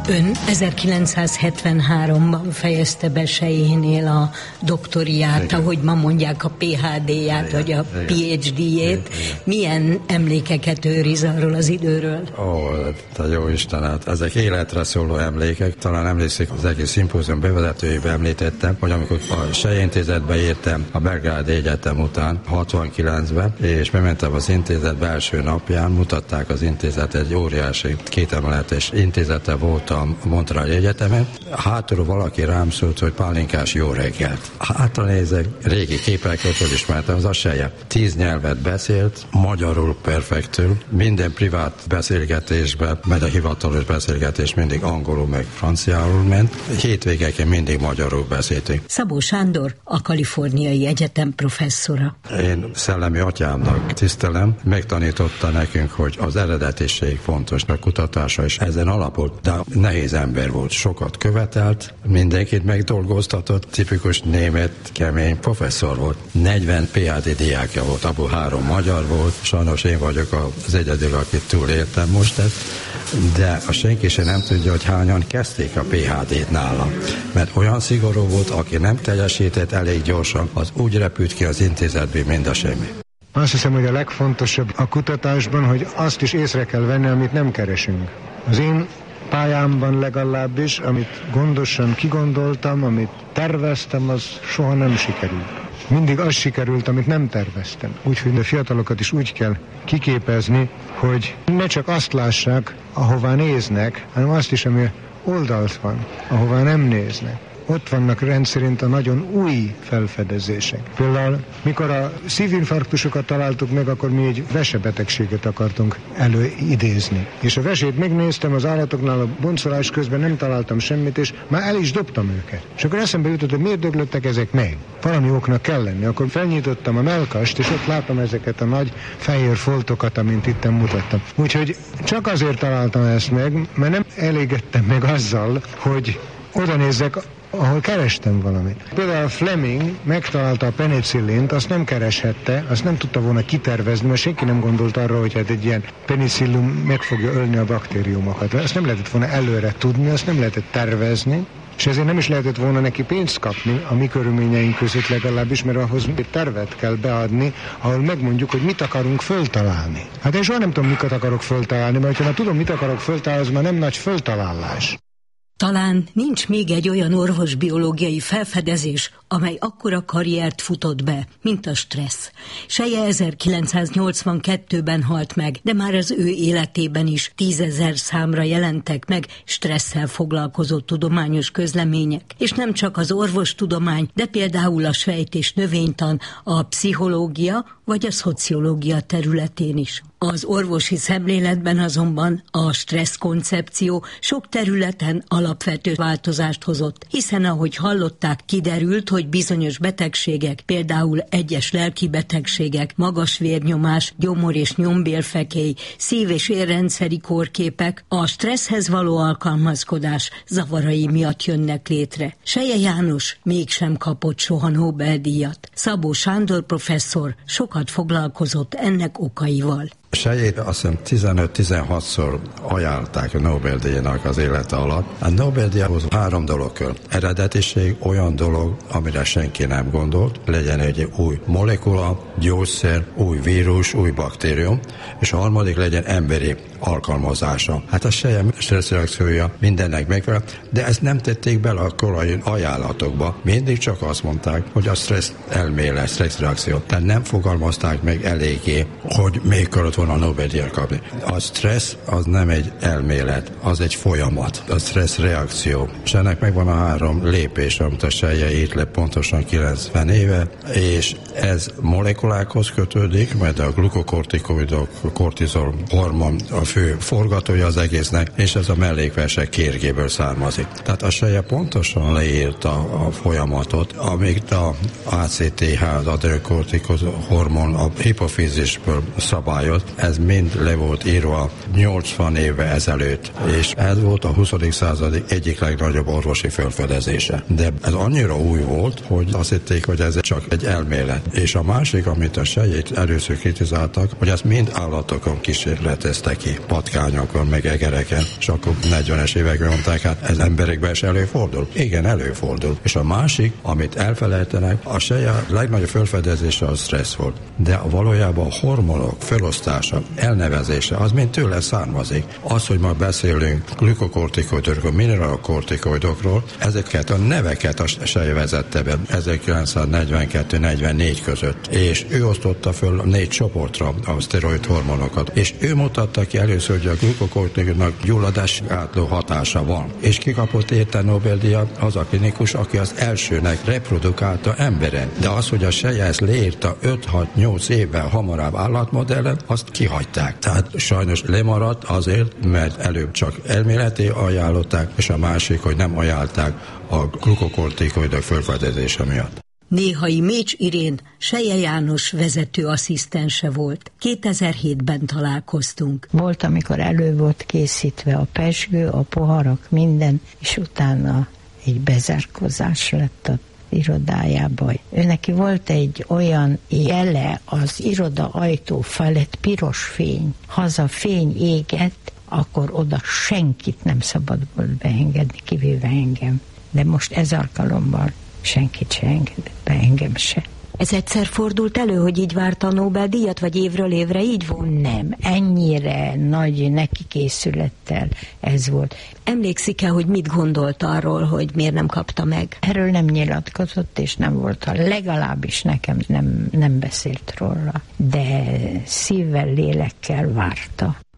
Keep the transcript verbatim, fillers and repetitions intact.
Ön ezerkilencszázhetvenháromban fejezte be Sejénél a doktoriát, igen, ahogy ma mondják a pé há dé-ját, igen, vagy a pé há dé-jét. Milyen emlékeket őriz arról az időről? Ó, te jó Isten, hát ezek életre szóló emlékek. Talán emlékszik, az egész szimpózium bevezetőjében említettem, hogy amikor a Sejintézetbe értem a Belgrádi Egyetem után, hatvankilencben, és bementem az intézetbe első napján, mutatták az intézet, egy óriási kétemeletes intézete volt a Montreal Egyetemen. Hátul valaki rám szólt, hogy Pálinkás, jó reggelt. Hátra nézek, régi képeket felismertem, az a Seje. Tíz nyelvet beszélt, magyarul perfektül, minden privát beszélgetésben, mert a hivatalos beszélgetés mindig angolul meg franciául ment. Hétvégeken mindig magyarul beszéltünk. Szabó Sándor, a Kaliforniai Egyetem professzora. Én szellemi atyámnak tisztelem, megtanította nekünk, hogy az eredetiség fontos, a kutatása is ezen alapult, de nehéz ember volt, sokat követelt, mindenkit megdolgoztatott, tipikus német, kemény professzor volt. negyven pé há dé diákja volt, abból három magyar volt, sajnos én vagyok az egyedül, akit túléltem most ezt, de a senki sem nem tudja, hogy hányan kezdték a pé há dét nála, mert olyan szigorú volt, aki nem teljesített elég gyorsan, az úgy repült ki az intézetből, mint a semmi. Azt hiszem, hogy a legfontosabb a kutatásban, hogy azt is észre kell venni, amit nem keresünk. Az én pályámban legalábbis, amit gondosan kigondoltam, amit terveztem, az soha nem sikerült. Mindig az sikerült, amit nem terveztem. Úgyhogy a fiatalokat is úgy kell kiképezni, hogy ne csak azt lássák, ahová néznek, hanem azt is, ami oldalt van, ahová nem néznek. Ott vannak rendszerint a nagyon új felfedezések. Például, mikor a szívinfarktusokat találtuk meg, akkor mi egy vesebetegséget akartunk előidézni. És a vesét megnéztem az állatoknál, a boncolás közben nem találtam semmit, és már el is dobtam őket. És akkor eszembe jutott, hogy miért döglöttek ezek meg? Valami oknak kell lenni. Akkor felnyitottam a mellkast, és ott látom ezeket a nagy fehér foltokat, amint itt mutattam. Úgyhogy csak azért találtam ezt meg, mert nem elégedtem meg azzal, hogy oda nézzek, ahol kerestem valamit. Például Fleming megtalálta a penicillint, azt nem kereshette, azt nem tudta volna kitervezni, mert senki nem gondolt arra, hogy hát egy ilyen penicillum meg fogja ölni a baktériumokat. Ezt nem lehetett volna előre tudni, azt nem lehetett tervezni, és ezért nem is lehetett volna neki pénzt kapni a mi körülményeink között legalábbis, mert ahhoz egy tervet kell beadni, ahol megmondjuk, hogy mit akarunk föltalálni. Hát én soha nem tudom, miket akarok föltalálni, mert ha már tudom, mit akarok föltalálni, az már nem nagy föltalálás. Talán nincs még egy olyan orvosbiológiai felfedezés, amely akkora karriert futott be, mint a stressz. Seje ezerkilencszáznyolcvankettőben halt meg, de már az ő életében is tízezer számra jelentek meg stresszel foglalkozó tudományos közlemények. És nem csak az orvostudomány, de például a sejt- és növénytan, a pszichológia vagy a szociológia területén is. Az orvosi szemléletben azonban a stressz koncepció sok területen alapvető változást hozott, hiszen ahogy hallották, kiderült, hogy bizonyos betegségek, például egyes lelki betegségek, magas vérnyomás, gyomor- és nyombélfekély, szív- és érrendszeri kórképek a stresszhez való alkalmazkodás zavarai miatt jönnek létre. Seje János mégsem kapott soha Nobel-díjat. Szabó Sándor professzor sokat foglalkozott ennek okaival. Sejét azt hiszem tizenöt-tizenhatszor ajánlották a Nobel-díjnak az élete alatt. A Nobel-díjhoz három dolog kell. Eredetiség olyan dolog, amire senki nem gondolt, legyen egy új molekula, gyógyszer, új vírus, új baktérium, és a harmadik legyen emberi alkalmazása. Hát a Seje stresszreakciója mindennek megfelel, de ezt nem tették bele a korai ajánlatokba. Mindig csak azt mondták, hogy a stressz elmélet, stresszreakció. Tehát nem fogalmazták meg eléggé, hogy még kellett volna a Nobel-díjat kapni. A stressz az nem egy elmélet, az egy folyamat. A stressz reakció. És ennek megvan a három lépés, amit a Seje írt le pontosan kilencven éve, és ez molekulákhoz kötődik, mert a glukokortikoidok, kortizol hormon a fő forgatója az egésznek, és ez a mellékversek kérgéből származik. Tehát a Seje pontosan leírta a folyamatot, amíg a á cé té há, az adrenokortikus hormon a hipofízisből szabályoz, ez mind le volt írva nyolcvan éve ezelőtt, és ez volt a huszadik század egyik legnagyobb orvosi felfedezése. De ez annyira új volt, hogy azt hitték, hogy ez csak egy elmélet. És a másik, amit a sejét először kritizáltak, hogy ezt mind állatokon kísérleteztek ki, patkányokon, meg egereken, és akkor negyvenes években mondták, hát ez emberekben is előfordul. Igen, előfordul. És a másik, amit elfelejtenek, a seje legnagyobb felfedezése a stressz volt. De valójában a hormonok felosztása, elnevezése, az mind tőle származik. Az, hogy ma beszélünk glükokortikoidokról, mineralokortikoidokról, ezeket a neveket a seje vezette be ezerkilencszáznegyvenkettő negyvennégy között. És ő osztotta föl négy csoportra a szteroid hormonokat. És ő mutatta ki először, hogy a glükokortikoidnak gyulladás gátló hatása van. És kikapott érte Nobel-díjat az a klinikus, aki az elsőnek reprodukálta emberen. De az, hogy a seje ezt leírta öt-hat-nyolc évvel hamarabb állatmodellen, azt kihagyták. Tehát sajnos lemaradt azért, mert előbb csak elméleti ajánlották, és a másik, hogy nem ajánlták a glukokortikoidok felfedezése miatt. Néhai Mécs Irén Seje János vezető asszisztense volt. kétezer-hétben találkoztunk. Volt, amikor elő volt készítve a pezsgő, a poharak, minden, és utána egy bezárkozás lett a irodájába. Ő neki volt egy olyan jele az iroda ajtó felett, piros fény. Ha az a fény égett, akkor oda senkit nem szabad volt beengedni, kivéve engem. De most ez alkalommal senkit se engedett be, engem se. Ez egyszer fordult elő, hogy így várta a Nobel-díjat, vagy évről évre így volt? Nem, ennyire nagy nekikészülettel ez volt. Emlékszik-e, hogy mit gondolt arról, hogy miért nem kapta meg? Erről nem nyilatkozott, és nem volt, legalábbis nekem nem, nem beszélt róla, de szívvel, lélekkel várta.